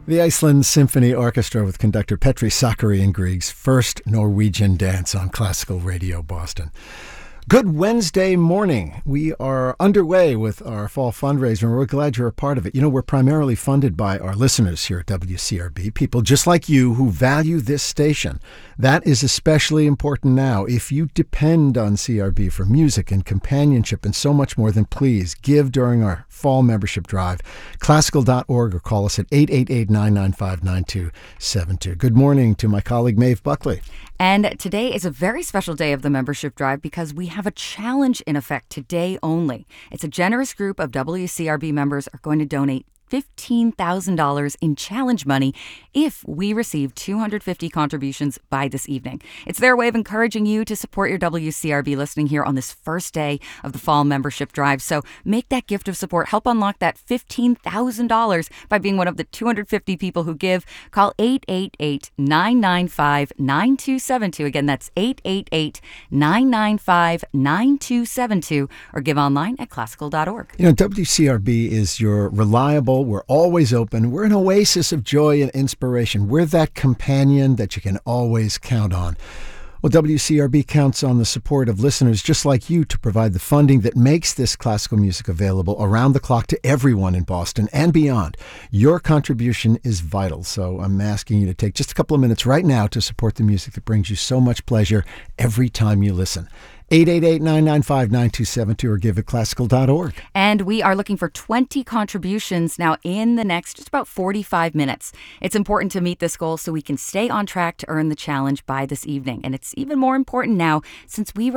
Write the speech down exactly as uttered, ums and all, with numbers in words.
The Iceland Symphony Orchestra with conductor Petri Sakari and Grieg's first Norwegian dance on Classical Radio Boston. Good Wednesday morning. We are underway with our fall fundraiser, and we're glad you're a part of it. You know, we're primarily funded by our listeners here at W C R B, people just like you who value this station. That is especially important now. If you depend on C R B for music and companionship and so much more, then please give during our fall membership drive. Classical dot org or call us at eight eight eight, nine nine five, nine two seven two. Good morning to my colleague Maeve Buckley. And today is a very special day of the membership drive because we have a challenge in effect today only. It's a generous group of W C R B members are going to donate fifteen thousand dollars in challenge money if we receive two hundred fifty contributions by this evening. It's their way of encouraging you to support your W C R B listening here on this first day of the fall membership drive. So make that gift of support. Help unlock that fifteen thousand dollars by being one of the two hundred fifty people who give. Call eight eight eight, nine nine five, nine two seven two. Again, that's eight eight eight, nine nine five, nine two seven two or give online at classical dot org. You know, W C R B is your reliable. We're always open. We're an oasis of joy and inspiration. We're that companion that you can always count on. Well, W C R B counts on the support of listeners just like you to provide the funding that makes this classical music available around the clock to everyone in Boston and beyond. Your contribution is vital, so I'm asking you to take just a couple of minutes right now to support the music that brings you so much pleasure every time you listen. eight eight eight, nine nine five, nine two seven two or give at classical dot org. And we are looking for twenty contributions now in the next just about forty-five minutes. It's important to meet this goal so we can stay on track to earn the challenge by this evening. And it's even more important now since we